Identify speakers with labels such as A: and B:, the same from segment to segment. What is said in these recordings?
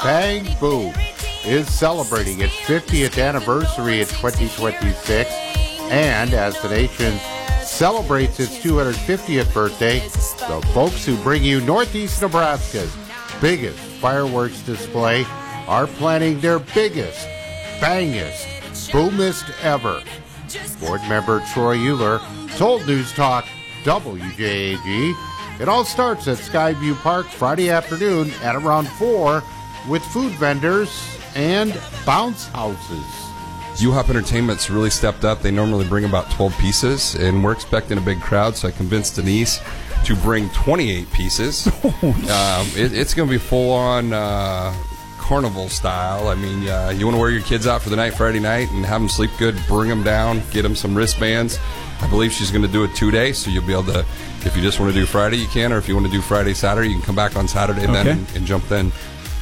A: Bang Boom is celebrating its 50th anniversary in 2026, and as the nation celebrates its 250th birthday, the folks who bring you Northeast Nebraska's biggest fireworks display are planning their biggest, bangest, boomest ever. Board member Troy Euler told News Talk WJAG it all starts at Skyview Park Friday afternoon at around 4 with food vendors and bounce houses.
B: U-Hop Entertainment's really stepped up. They normally bring about 12 pieces, and we're expecting a big crowd, so I convinced Denise to bring 28 pieces. It's going to be full-on carnival style. I mean, you want to wear your kids out for the night Friday night and have them sleep good, bring them down, get them some wristbands. I believe she's going to do it 2 days, so you'll be able to, if you just want to do Friday, you can, or if you want to do Friday, Saturday, you can come back on Saturday then and jump then.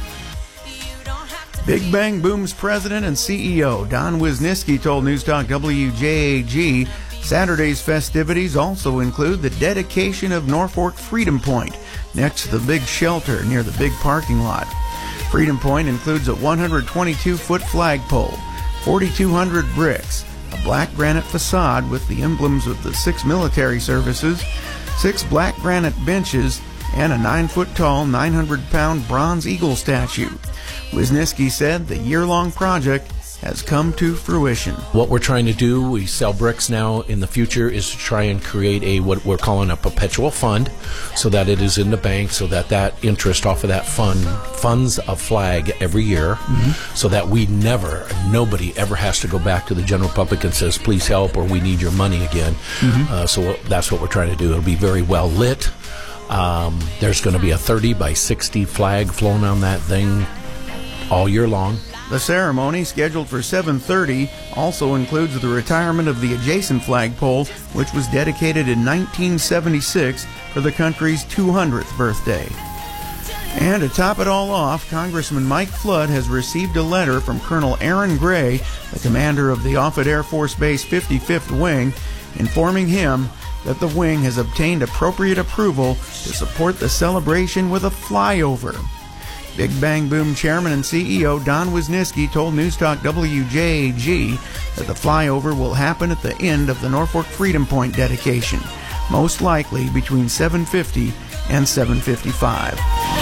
C: Big Bang Boom's president and CEO, Don Wisniewski, told News Talk WJAG Saturday's festivities also include the dedication of Norfolk Freedom Point next to the big shelter near the big parking lot. Freedom Point includes a 122-foot flagpole, 4,200 bricks, a black granite facade with the emblems of the 6 military services, 6 black granite benches, and a 9-foot-tall, 900-pound bronze eagle statue. Wisniewski said the year-long project has come to fruition.
D: What we're trying to do, we sell bricks now in the future, is to try and create what we're calling a perpetual fund, so that it is in the bank, so that interest off of that fund funds a flag every year, so that nobody ever has to go back to the general public and says, please help, or we need your money again. So that's what we're trying to do. It'll be very well lit. There's going to be a 30 by 60 flag flown on that thing all year long.
C: The ceremony, scheduled for 7:30, also includes the retirement of the adjacent flagpole, which was dedicated in 1976 for the country's 200th birthday. And to top it all off, Congressman Mike Flood has received a letter from Colonel Aaron Gray, the commander of the Offutt Air Force Base 55th Wing, informing him that the wing has obtained appropriate approval to support the celebration with a flyover. Big Bang Boom Chairman and CEO Don Wisniewski told News Talk WJAG that the flyover will happen at the end of the Norfolk Freedom Point dedication, most likely between 7:50 and 7:55.